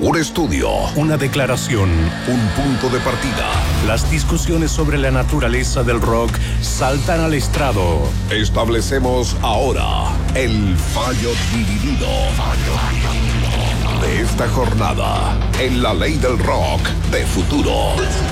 Un estudio, una declaración, un punto de partida. Las discusiones sobre la naturaleza del rock saltan al estrado. Establecemos ahora el fallo dividido de esta jornada en la ley del rock de futuro.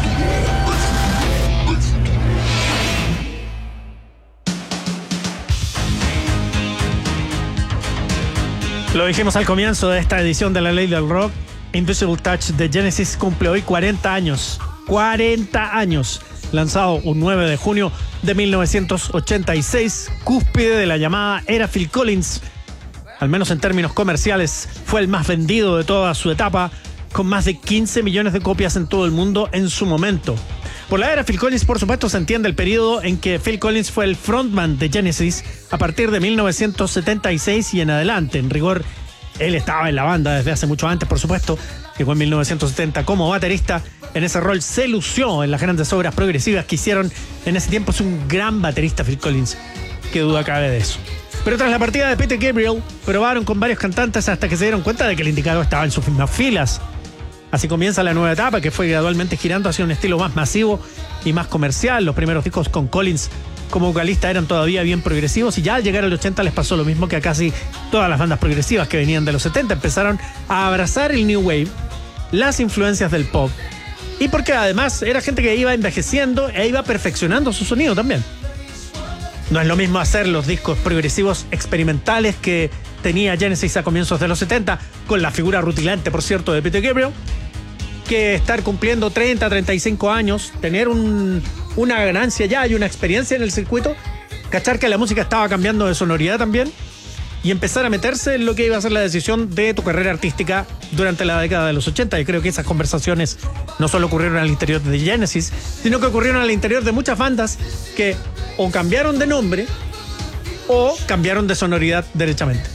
Lo dijimos al comienzo de esta edición de la ley del rock. Invisible Touch de Genesis cumple hoy 40 años. 40 años. Lanzado un 9 de junio de 1986, cúspide de la llamada era Phil Collins. Al menos en términos comerciales, fue el más vendido de toda su etapa, con más de 15 millones de copias en todo el mundo en su momento. Por la era Phil Collins, por supuesto, se entiende el periodo en que Phil Collins fue el frontman de Genesis a partir de 1976 y en adelante. En rigor, él estaba en la banda desde hace mucho antes, por supuesto. Llegó en 1970 como baterista. En ese rol se lució en las grandes obras progresivas que hicieron en ese tiempo. Es un gran baterista Phil Collins, qué duda cabe de eso. Pero tras la partida de Peter Gabriel, probaron con varios cantantes hasta que se dieron cuenta de que el indicado estaba en sus mismas filas. Así comienza la nueva etapa, que fue gradualmente girando hacia un estilo más masivo y más comercial. Los primeros discos con Collins como vocalista eran todavía bien progresivos, y ya al llegar al 80 les pasó lo mismo que a casi todas las bandas progresivas que venían de los 70. Empezaron a abrazar el New Wave, las influencias del pop, y porque además era gente que iba envejeciendo e iba perfeccionando su sonido también. No es lo mismo hacer los discos progresivos experimentales que tenía Genesis a comienzos de los 70, con la figura rutilante, por cierto, de Peter Gabriel, que estar cumpliendo 30, 35 años, tener una ganancia ya y una experiencia en el circuito, cachar que la música estaba cambiando de sonoridad también, y empezar a meterse en lo que iba a ser la decisión de tu carrera artística durante la década de los 80. Y creo que esas conversaciones no solo ocurrieron al interior de Genesis, sino que ocurrieron al interior de muchas bandas que o cambiaron de nombre o cambiaron de sonoridad derechamente.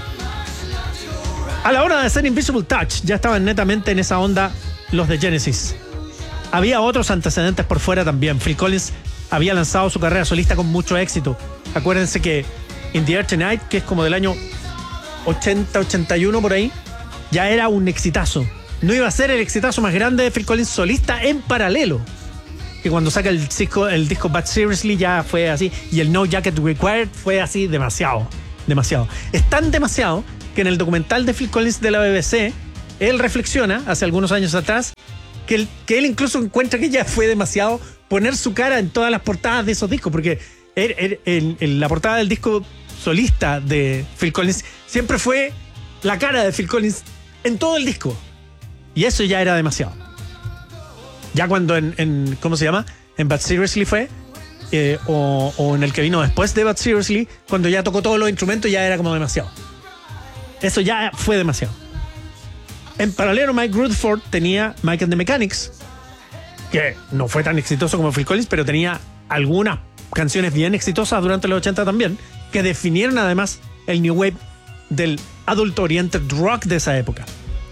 A la hora de hacer Invisible Touch, ya estaban netamente en esa onda los de Genesis. Había otros antecedentes por fuera también. Phil Collins había lanzado su carrera solista con mucho éxito. Acuérdense que In the Air Tonight, que es como del año 80, 81 por ahí, ya era un exitazo. No iba a ser el exitazo más grande de Phil Collins solista en paralelo. Que cuando saca el disco But Seriously ya fue así. Y el No Jacket Required fue así demasiado. Es tan demasiado que en el documental de Phil Collins de la BBC, él reflexiona, hace algunos años atrás, que él incluso encuentra que ya fue demasiado poner su cara en todas las portadas de esos discos, porque en la portada del disco solista de Phil Collins siempre fue la cara de Phil Collins en todo el disco. Y eso ya era demasiado. Ya cuando ¿cómo se llama? En But Seriously fue, o en el que vino después de But Seriously, cuando ya tocó todos los instrumentos, ya era como demasiado. Eso ya fue demasiado. En paralelo, Mike Rutherford tenía Mike and the Mechanics, que no fue tan exitoso como Phil Collins, pero tenía algunas canciones bien exitosas durante los 80 también, que definieron además el New Wave del Adult Oriented Rock de esa época.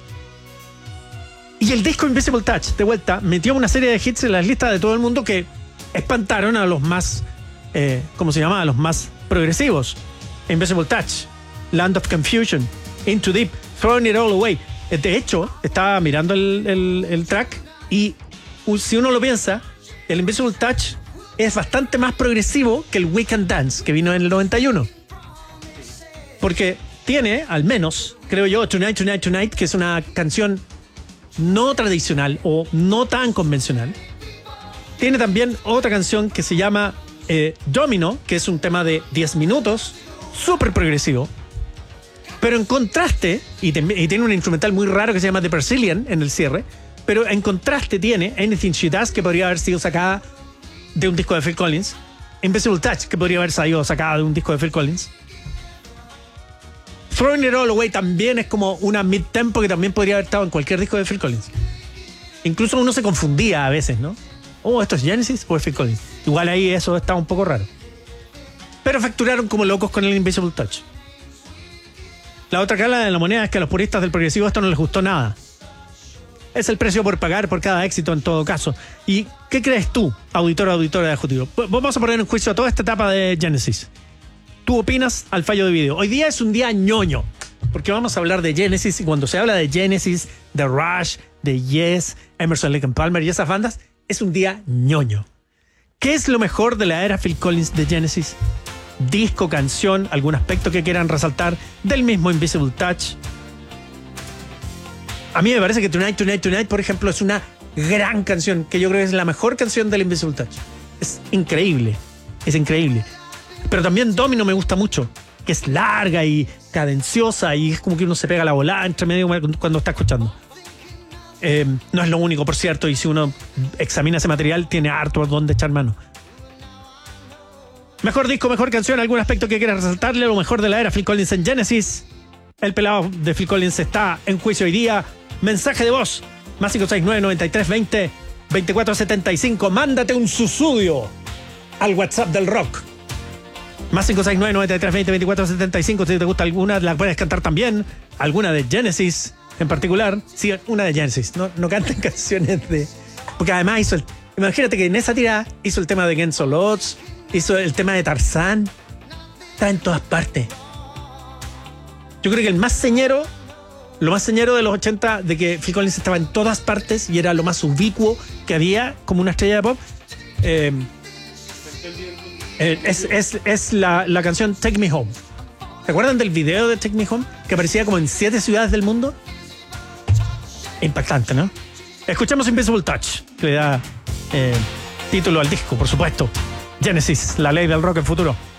Y el disco Invisible Touch, de vuelta, metió una serie de hits en las listas de todo el mundo que espantaron a los más, ¿cómo se llama? A los más progresivos. Invisible Touch, Land of Confusion, Into Deep, Throwing It All Away. De hecho, estaba mirando el track, y si uno lo piensa, el Invisible Touch es bastante más progresivo que el We Can Dance, que vino en el 91. Porque tiene, al menos, creo yo, Tonight, Tonight, Tonight, que es una canción no tradicional o no tan convencional. Tiene también otra canción que se llama Domino, que es un tema de 10 minutos, súper progresivo. Pero en contraste, y tiene un instrumental muy raro que se llama The Brazilian en el cierre, pero en contraste tiene Anything She Does, que podría haber sido sacada de un disco de Phil Collins, Invisible Touch, que podría haber sido sacada de un disco de Phil Collins. Throwing It All Away también es como una mid-tempo que también podría haber estado en cualquier disco de Phil Collins. Incluso uno se confundía a veces, ¿no? ¿Esto es Genesis o es Phil Collins? Igual ahí eso estaba un poco raro. Pero facturaron como locos con el Invisible Touch. La otra cara de la moneda es que a los puristas del progresivo esto no les gustó nada. Es el precio por pagar por cada éxito en todo caso. ¿Y qué crees tú, auditor o auditora de Futuro? Vamos a poner en juicio a toda esta etapa de Genesis. ¿Tú opinas al fallo de video? Hoy día es un día ñoño. porque vamos a hablar de Genesis, y cuando se habla de Genesis, de Rush, de Yes, Emerson, Lake and Palmer y esas bandas, es un día ñoño. ¿Qué es lo mejor de la era Phil Collins de Genesis? Disco, canción, algún aspecto que quieran resaltar del mismo Invisible Touch. A mí me parece que Tonight, Tonight, Tonight, por ejemplo, es una gran canción, que yo creo que es la mejor canción del Invisible Touch. Es increíble, es increíble. Pero también Domino me gusta mucho, que es larga y cadenciosa y es como que uno se pega la volada entre medio cuando está escuchando. No es lo único, por cierto, y si uno examina ese material, tiene harto donde echar mano. Mejor disco, mejor canción, algún aspecto que quieras resaltarle, lo mejor de la era Phil Collins en Genesis. El pelado de Phil Collins está en juicio hoy día. Mensaje de voz, más 569-9320-2475. Mándate un susudio al WhatsApp del rock. Más 569-9320-2475. Si te gusta alguna, la puedes cantar también. Alguna de Genesis en particular. Sí, una de Genesis. No canten canciones de... Porque además hizo el... Imagínate que en esa tirada hizo el tema de Against All Odds, hizo el tema de Tarzán. Está en todas partes. Yo creo que el más señero, lo más señero de los 80, de que Phil Collins estaba en todas partes y era lo más ubicuo que había como una estrella de pop, es la canción Take Me Home. ¿Se acuerdan del video de Take Me Home? Que aparecía como en 7 ciudades del mundo. Impactante, ¿no? Escuchamos Invisible Touch, que le da título al disco, por supuesto. Genesis, la ley del rock en futuro.